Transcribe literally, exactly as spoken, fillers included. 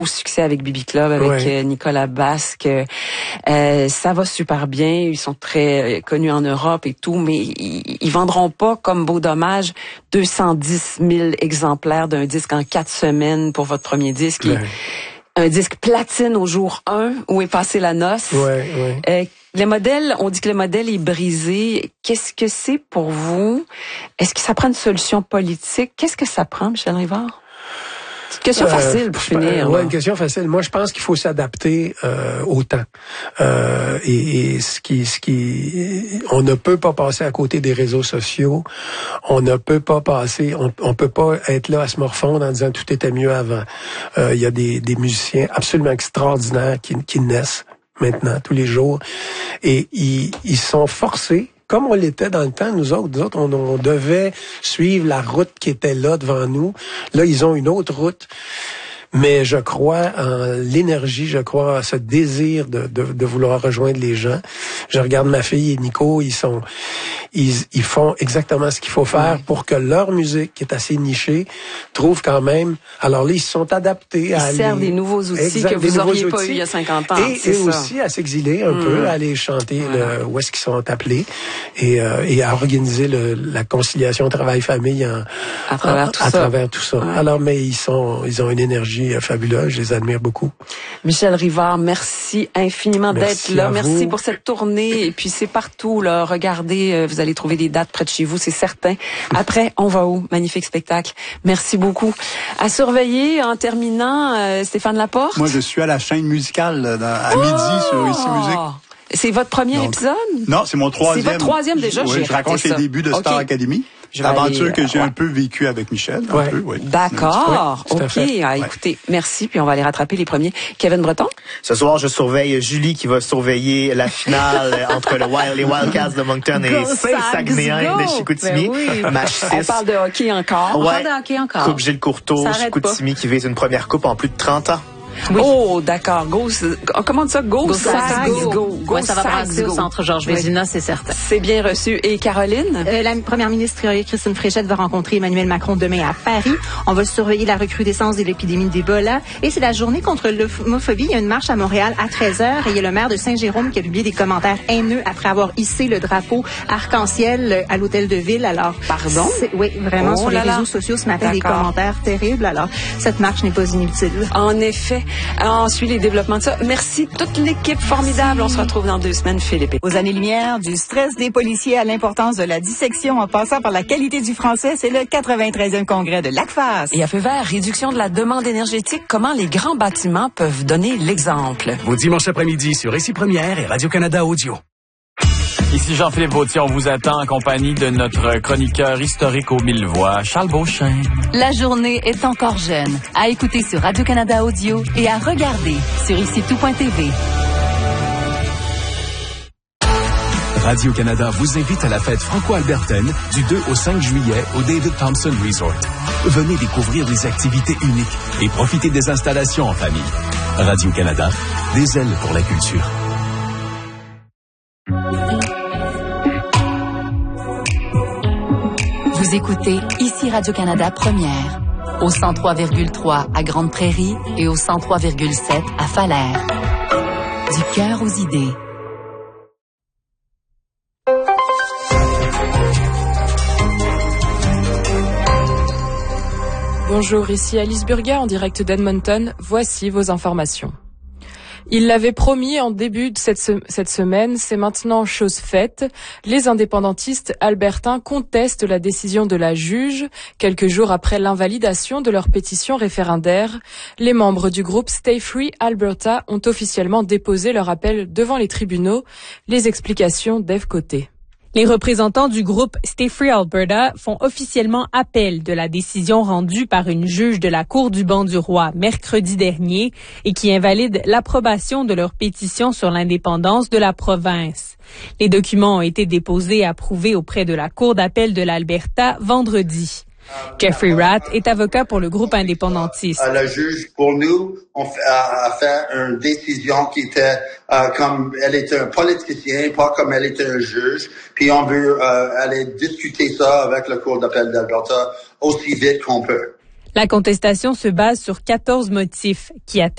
au succès avec B B Club, avec ouais. euh, Nicolas Basque. Euh, ça va super bien. Ils sont très euh, connus en Europe et tout, mais ils, ils vendront pas, comme Beau Dommage, deux cent dix mille exemplaires d'un disque en quatre semaines pour votre premier disque. Ouais. Un disque platine au jour un, où est passée la noce. Ouais, ouais. Euh, le modèle, on dit que le modèle est brisé. Qu'est-ce que c'est pour vous? Est-ce que ça prend une solution politique? Qu'est-ce que ça prend, Michel Rivard? C'est une question facile euh, pour finir. Oui, une question facile. Moi, je pense qu'il faut s'adapter euh, au temps. Euh, et, et ce qui, ce qui, on ne peut pas passer à côté des réseaux sociaux. On ne peut pas passer, on, on peut pas être là à se morfondre en disant tout était mieux avant. Euh, il y a des, des musiciens absolument extraordinaires qui, qui naissent maintenant tous les jours, et ils, ils sont forcés. Comme on l'était dans le temps, nous autres, nous autres, on, on devait suivre la route qui était là devant nous. Là, ils ont une autre route. Mais je crois en l'énergie, je crois en ce désir de, de, de vouloir rejoindre les gens. Je regarde ma fille et Nico, ils sont, ils, ils font exactement ce qu'il faut faire ouais. pour que leur musique, qui est assez nichée, trouve quand même. Alors là, ils se sont adaptés ils à aller. Ils servent des nouveaux outils exact, que vous n'auriez pas outils. eu il y a cinquante ans. Et, c'est et ça. aussi à s'exiler un mmh. peu, à aller chanter voilà. le, où est-ce qu'ils sont appelés, et, euh, et à organiser le, la conciliation travail-famille en, à travers en, tout à ça. Travers tout ça. Ouais. Alors, mais ils sont, ils ont une énergie fabuleuse. Je les admire beaucoup. Michel Rivard, merci infiniment merci d'être là. à Merci vous. pour cette tournée. Et puis c'est partout, là. Regardez, vous allez trouver des dates près de chez vous, c'est certain. Après, on va où? Magnifique spectacle. Merci beaucoup. À surveiller, en terminant, euh, Stéphane Laporte. Moi, je suis à la chaîne musicale dans, à oh! midi sur Ici Musique. C'est votre premier Donc, épisode? Non, c'est mon troisième. C'est votre troisième déjà? Oui, je raconte les débuts de Star okay. Academy. Aventure aller, que j'ai ouais. un peu vécu avec Michel. Ouais. Un peu, oui. D'accord. Oui, OK. Ah, écoutez, merci. Puis on va aller rattraper les premiers. Kevin Breton? Ce soir, je surveille Julie qui va surveiller la finale entre le Wild, les Wildcats de Moncton et Saguenay de Chicoutimi. Ben oui. Match six. On parle de hockey encore. Ouais. On parle de hockey encore. Coupe Gilles Courteau, Chicoutimi qui vise une première coupe en plus de trente ans. Oui. Oh, d'accord. Go, comment ça? Go, go, Sags, go. Go, go ouais, ça va passer go. au centre Georges Vézina, oui. c'est certain. C'est bien reçu. Et Caroline? Euh, la première ministre Christine Fréchette va rencontrer Emmanuel Macron demain à Paris. On va surveiller la recrudescence de l'épidémie d'Ebola. Et c'est la journée contre l'homophobie. Il y a une marche à Montréal à treize heures. Et il y a le maire de Saint-Jérôme qui a publié des commentaires haineux après avoir hissé le drapeau arc-en-ciel à l'hôtel de ville. Alors, pardon? Oui, vraiment, oh sur les là là. réseaux sociaux ce matin, des commentaires terribles. Alors, cette marche n'est pas inutile. En effet. Ensuite, les développements de ça. Merci toute l'équipe formidable. On se retrouve dans deux semaines, Philippe. Aux années-lumière, du stress des policiers à l'importance de la dissection en passant par la qualité du français, c'est le quatre-vingt-treizième congrès de l'A C F A S. Et à feu vert, réduction de la demande énergétique, comment les grands bâtiments peuvent donner l'exemple. Vos dimanches après-midi sur Ici Première et Radio-Canada Audio. Ici Jean-Philippe Vautier, on vous attend en compagnie de notre chroniqueur historique aux mille voix, Charles Beauchesne. La journée est encore jeune. À écouter sur Radio-Canada Audio et à regarder sur ici tout point t v. Radio-Canada vous invite à la fête franco-albertaine du deux au cinq juillet au David Thompson Resort. Venez découvrir des activités uniques et profiter des installations en famille. Radio-Canada, des ailes pour la culture. Vous écoutez Ici Radio-Canada Première, au cent trois virgule trois à Grande Prairie et au cent trois virgule sept à Falaire. Du cœur aux idées. Bonjour, ici Alice Burga en direct d'Edmonton. Voici vos informations. Il l'avait promis en début de cette, se- cette semaine, c'est maintenant chose faite. Les indépendantistes albertains contestent la décision de la juge. Quelques jours après l'invalidation de leur pétition référendaire, les membres du groupe Stay Free Alberta ont officiellement déposé leur appel devant les tribunaux. Les explications d'Ève Côté. Les représentants du groupe Stay Free Alberta font officiellement appel de la décision rendue par une juge de la Cour du banc du roi mercredi dernier et qui invalide l'approbation de leur pétition sur l'indépendance de la province. Les documents ont été déposés et approuvés auprès de la Cour d'appel de l'Alberta vendredi. Jeffrey Rath est avocat pour le groupe indépendantiste. La juge, pour nous, on fait, a, a fait une décision qui était euh, comme elle était un politicien, pas comme elle était un juge. Puis on veut euh, aller discuter ça avec la Cour d'appel d'Alberta aussi vite qu'on peut. La contestation se base sur quatorze motifs qui attestent